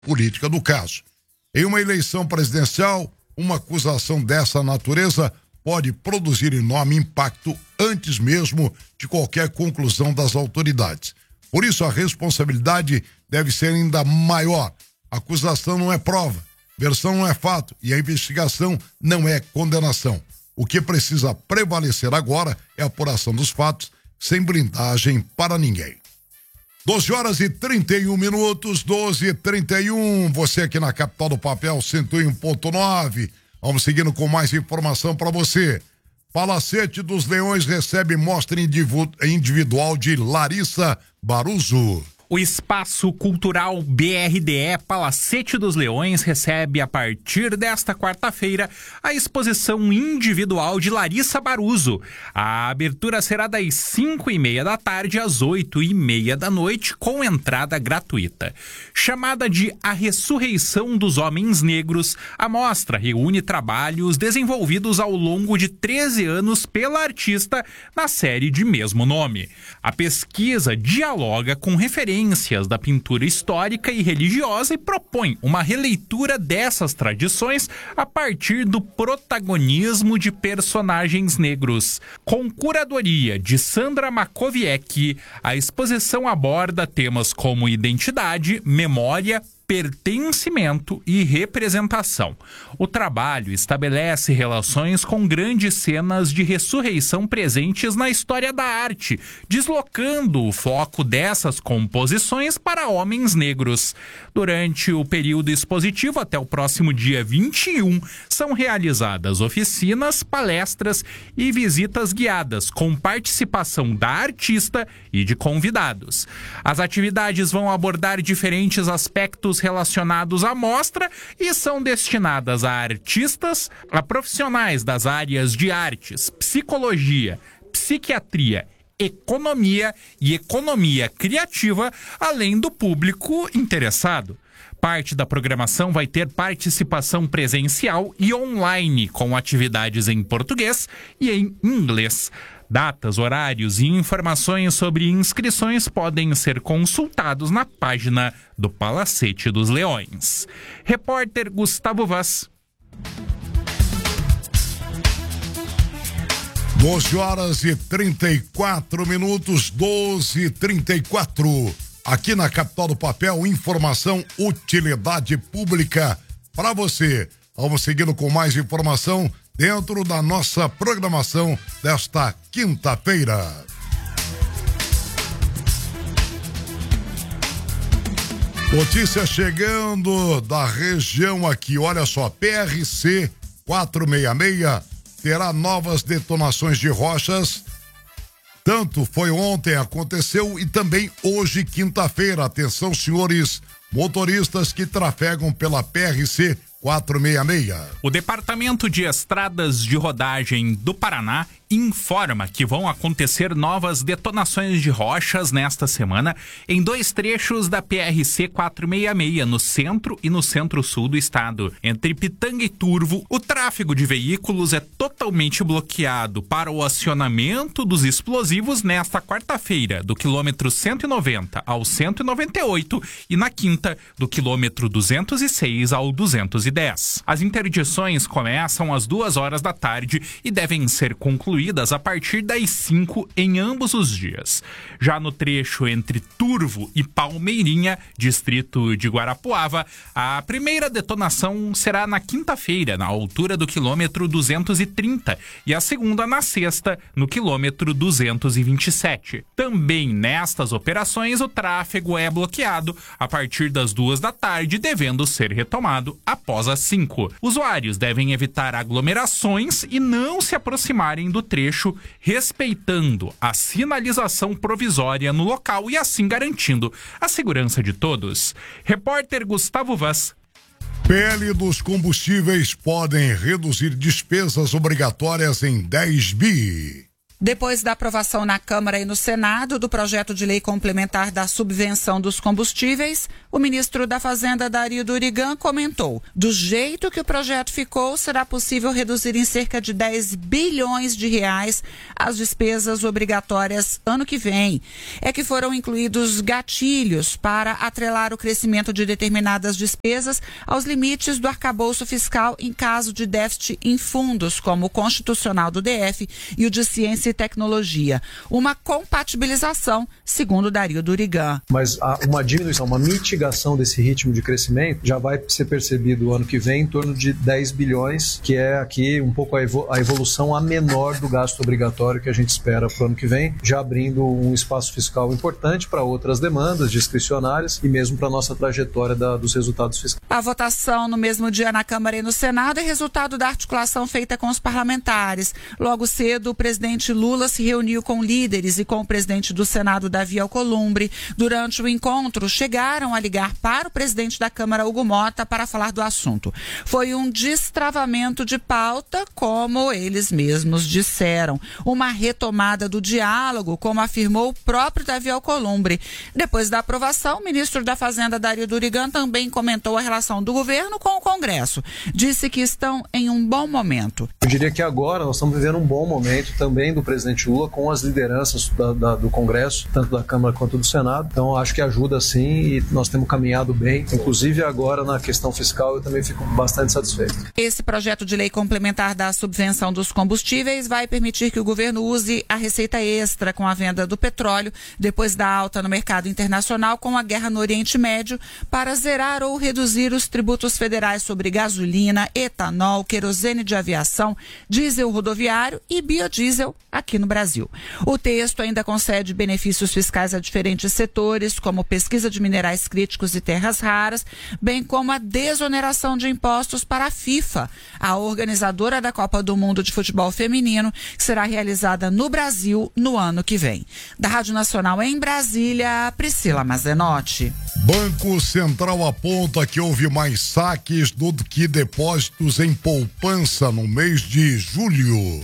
política do caso. Em uma eleição presidencial, uma acusação dessa natureza pode produzir enorme impacto antes mesmo de qualquer conclusão das autoridades. Por isso, a responsabilidade deve ser ainda maior. A acusação não é prova, versão não é fato e a investigação não é condenação. O que precisa prevalecer agora é a apuração dos fatos, sem blindagem para ninguém. 12h31, 12h31, você aqui na capital do papel 101.9. Vamos seguindo com mais informação para você. Palacete dos Leões recebe mostra individual de Larissa Baruso. O Espaço Cultural BRDE Palacete dos Leões recebe, a partir desta quarta-feira, a exposição individual de Larissa Baruso. A abertura será das 5h30 da tarde às 8h30 da noite, com entrada gratuita. Chamada de A Ressurreição dos Homens Negros, a mostra reúne trabalhos desenvolvidos ao longo de 13 anos pela artista na série de mesmo nome. A pesquisa dialoga com referências da pintura histórica e religiosa e propõe uma releitura dessas tradições a partir do protagonismo de personagens negros. Com curadoria de Sandra Makowiecki, a exposição aborda temas como identidade, memória, pertencimento e representação. O trabalho estabelece relações com grandes cenas de ressurreição presentes na história da arte, deslocando o foco dessas composições para homens negros. Durante o período expositivo até o próximo dia 21, são realizadas oficinas, palestras e visitas guiadas com participação da artista e de convidados. As atividades vão abordar diferentes aspectos relacionados à mostra e são destinadas a artistas, a profissionais das áreas de artes, psicologia, psiquiatria, economia e economia criativa, além do público interessado. Parte da programação vai ter participação presencial e online, com atividades em português e em inglês. Datas, horários e informações sobre inscrições podem ser consultados na página do Palacete dos Leões. Repórter Gustavo Vaz. 12h34, 12h34. Aqui na capital do papel, informação, utilidade pública para você. Vamos seguindo com mais informação dentro da nossa programação desta quinta-feira. Notícia chegando da região aqui, olha só, PRC 466 terá novas detonações de rochas. Tanto foi ontem, aconteceu, e também hoje, quinta-feira. Atenção, senhores motoristas que trafegam pela PRC 466. O Departamento de Estradas de Rodagem do Paraná informa que vão acontecer novas detonações de rochas nesta semana em 2 trechos da PRC 466, no centro e no centro-sul do estado. Entre Pitanga e Turvo, o tráfego de veículos é totalmente bloqueado para o acionamento dos explosivos nesta quarta-feira, do quilômetro 190 ao 198 e na quinta, do quilômetro 206 ao 210. As interdições começam às 2h da tarde e devem ser concluídas a partir das 5 em ambos os dias. Já no trecho entre Turvo e Palmeirinha, distrito de Guarapuava, a primeira detonação será na quinta-feira, na altura do quilômetro 230, e a segunda na sexta, no quilômetro 227. Também nestas operações, o tráfego é bloqueado a partir das 2 da tarde, devendo ser retomado após as 5. Usuários devem evitar aglomerações e não se aproximarem do trecho, respeitando a sinalização provisória no local e assim garantindo a segurança de todos. Repórter Gustavo Vaz. PL dos combustíveis podem reduzir despesas obrigatórias em 10 bi. Depois da aprovação na Câmara e no Senado do projeto de lei complementar da subvenção dos combustíveis, o ministro da Fazenda, Dario Durigan, comentou: do jeito que o projeto ficou, será possível reduzir em cerca de 10 bilhões de reais as despesas obrigatórias ano que vem. É que foram incluídos gatilhos para atrelar o crescimento de determinadas despesas aos limites do arcabouço fiscal em caso de déficit em fundos, como o constitucional do DF e o de ciência e tecnologia. Uma compatibilização, segundo Dario Durigan. Mas uma diminuição, uma mitigação desse ritmo de crescimento já vai ser percebido o ano que vem em torno de 10 bilhões, que é aqui um pouco a evolução a menor do gasto obrigatório que a gente espera para o ano que vem, já abrindo um espaço fiscal importante para outras demandas discricionárias e mesmo para a nossa trajetória dos resultados fiscais. A votação no mesmo dia na Câmara e no Senado é resultado da articulação feita com os parlamentares. Logo cedo, o presidente Lula se reuniu com líderes e com o presidente do Senado, Davi Alcolumbre. Durante o encontro, chegaram a ligar para o presidente da Câmara, Hugo Mota, para falar do assunto. Foi um destravamento de pauta, como eles mesmos disseram. Uma retomada do diálogo, como afirmou o próprio Davi Alcolumbre. Depois da aprovação, o ministro da Fazenda, Dario Durigan, também comentou a relação do governo com o Congresso. Disse que estão em um bom momento. Eu diria que agora nós estamos vivendo um bom momento também do presidente Lula com as lideranças do Congresso, tanto da Câmara quanto do Senado. Então acho que ajuda sim e nós temos caminhado bem. Inclusive agora na questão fiscal eu também fico bastante satisfeito. Esse projeto de lei complementar da subvenção dos combustíveis vai permitir que o governo use a receita extra com a venda do petróleo depois da alta no mercado internacional com a guerra no Oriente Médio para zerar ou reduzir os tributos federais sobre gasolina, etanol, querosene de aviação, diesel rodoviário e biodiesel aqui no Brasil. O texto ainda concede benefícios fiscais a diferentes setores, como pesquisa de minerais críticos e terras raras, bem como a desoneração de impostos para a FIFA, a organizadora da Copa do Mundo de Futebol Feminino, que será realizada no Brasil no ano que vem. Da Rádio Nacional em Brasília, Priscila Mazenotti. Banco Central aponta que houve mais saques do que depósitos em poupança no mês de julho.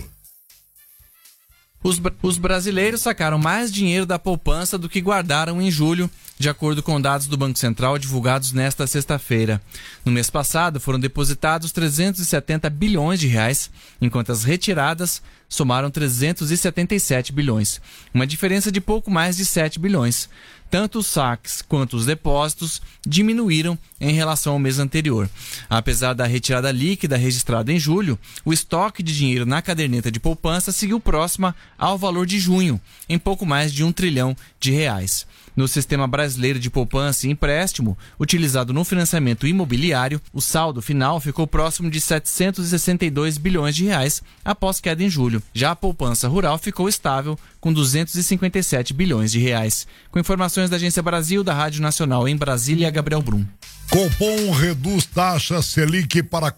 Os brasileiros sacaram mais dinheiro da poupança do que guardaram em julho, de acordo com dados do Banco Central divulgados nesta sexta-feira. No mês passado, foram depositados 370 bilhões de reais, enquanto as retiradas somaram 377 bilhões, uma diferença de pouco mais de 7 bilhões. Tanto os saques quanto os depósitos diminuíram em relação ao mês anterior. Apesar da retirada líquida registrada em julho, o estoque de dinheiro na caderneta de poupança seguiu próxima ao valor de junho, em pouco mais de R$1 trilhão. No sistema brasileiro de poupança e empréstimo, utilizado no financiamento imobiliário, o saldo final ficou próximo de 762 bilhões de reais após queda em julho. Já a poupança rural ficou estável com 257 bilhões de reais. Com informações da Agência Brasil, da Rádio Nacional em Brasília, Gabriel Brum. Copom reduz taxa Selic para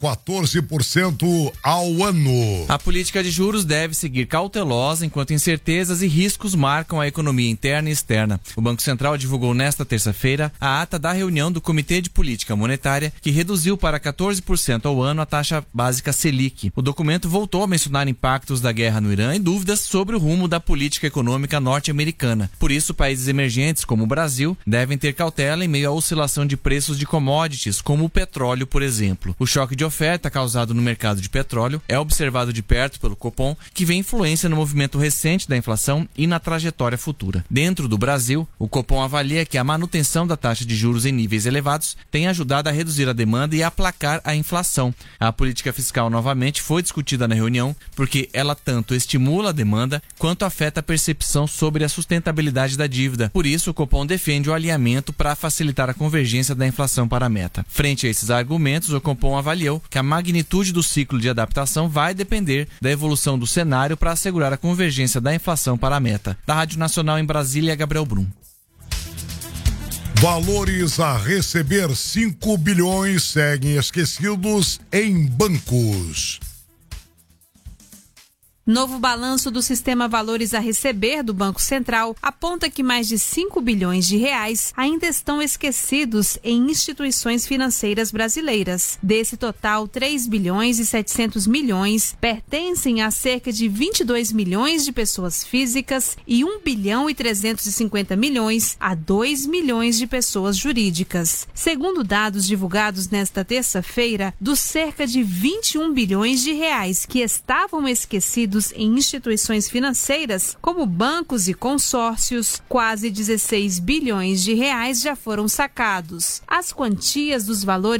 14% ao ano. A política de juros deve seguir cautelosa enquanto incertezas e riscos marcam a economia interna e externa. O Banco Central divulgou nesta terça-feira a ata da reunião do Comitê de Política Monetária, que reduziu para 14% ao ano a taxa básica Selic. O documento voltou a mencionar impactos da guerra no Irã e dúvidas sobre o rumo da política econômica norte-americana. Por isso, países emergentes como o Brasil devem ter cautela em meio à oscilação de preços de commodities, como o petróleo, por exemplo. O choque de oferta causado no mercado de petróleo é observado de perto pelo Copom, que vê influência no movimento recente da inflação e na trajetória futura. Dentro do Brasil, o Copom avalia que a manutenção da taxa de juros em níveis elevados tem ajudado a reduzir a demanda e a aplacar a inflação. A política fiscal novamente foi discutida na reunião, porque ela tanto estimula a demanda quanto afeta a percepção sobre a sustentabilidade da dívida. Por isso, o Copom defende o alinhamento para facilitar a convergência da inflação para a meta. Frente a esses argumentos, o Copom avaliou que a magnitude do ciclo de adaptação vai depender da evolução do cenário para assegurar a convergência da inflação para a meta. Da Rádio Nacional em Brasília, Gabriel Brum. Valores a receber 5 bilhões seguem esquecidos em bancos. Novo balanço do Sistema Valores a Receber do Banco Central aponta que mais de 5 bilhões de reais ainda estão esquecidos em instituições financeiras brasileiras. Desse total, 3 bilhões e 700 milhões pertencem a cerca de 22 milhões de pessoas físicas e 1 bilhão e 350 milhões a 2 milhões de pessoas jurídicas. Segundo dados divulgados nesta terça-feira, dos cerca de 21 bilhões de reais que estavam esquecidos em instituições financeiras, como bancos e consórcios, quase 16 bilhões de reais já foram sacados. As quantias dos valores